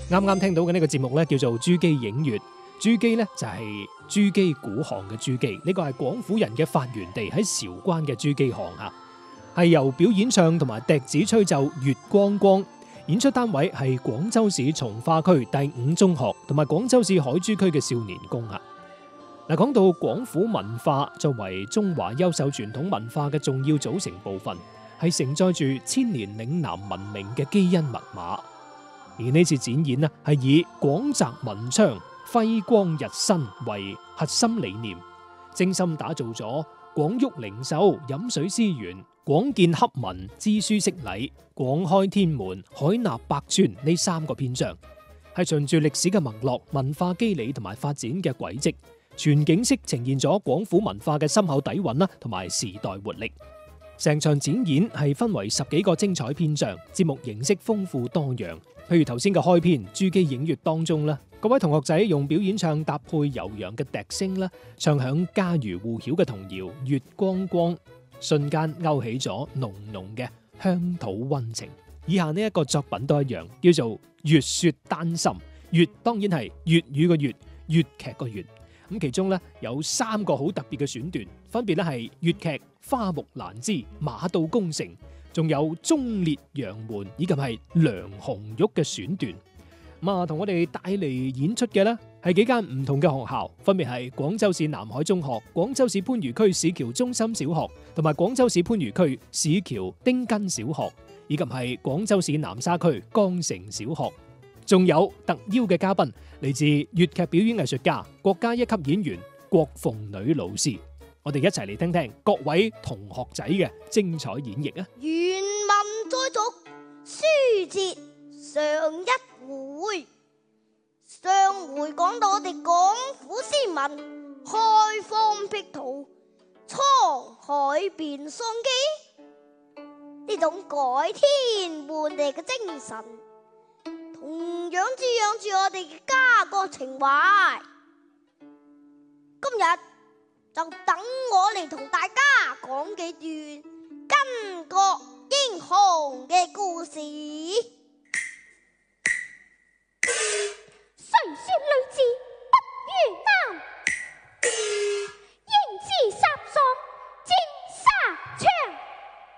啱啱聽到嘅呢個節目呢，叫做珠璣映月。珠璣呢，就係珠璣古巷嘅珠璣，呢個係廣府人嘅發源地，喺韶關嘅珠璣巷啊，係由表演唱同埋笛子吹奏月光光。演出單位係廣州市從化區第5中學同埋廣州市海珠區嘅少年宮啊。嗱，講到廣府文化作為中華優秀傳統文化嘅重要組成部分，係承載住千年嶺南文明嘅基因密碼。而呢次展演呢，係以廣澤文昌、輝光日新為核心理念，精心打造咗廣郁靈秀、飲水思源、廣建洽文、知書識禮、廣開天門、海納百川呢3個篇章，係循住歷史嘅脈絡、文化機理同埋發展嘅軌跡，全景式呈現咗廣府文化嘅深厚底蘊啦，同埋時代活力。成場展演係分為10幾個精彩篇章，節目形式豐富多樣。譬如頭先嘅開篇珠璣映月當中啦，各位同學仔用表演唱搭配悠揚嘅笛聲啦，唱響家喻戶曉嘅童謠《月光光》，瞬間勾起咗濃濃嘅鄉土溫情。以下呢一個作品都一樣，叫做《月說丹心》。粵當然係粵語嘅粵，粵劇個粵。咁其中咧有3個好特別嘅選段，分別咧係粵劇《花木蘭之馬到功成》，仲有忠烈楊門以及係梁紅玉嘅選段。同我哋帶嚟演出嘅呢係幾間唔同嘅學校，分別係廣州市南海中學、廣州市番禺區市橋中心小學同埋廣州市番禺區市橋丁根小學，以及係廣州市南沙區江城小學。仲有特邀嘅嘉賓嚟自粵劇表演藝術家、國家1級演員郭鳳女老師，我哋一齊嚟聽聽各位同學仔嘅精彩演繹啊！ 原文再續，書接上一回。上回講到我哋廣府先民開荒闢土、滄海變桑基，呢種改天換地嘅精神，同樣滋養住我哋嘅家國情懷。今日就等我嚟同大家講幾段巾幗英雄嘅故事。